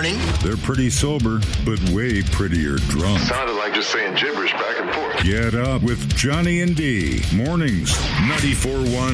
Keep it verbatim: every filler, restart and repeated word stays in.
morning. They're pretty sober, but way prettier drunk. Sounded like just saying gibberish back and forth. Get up with Johnny and D. Mornings, ninety-four point one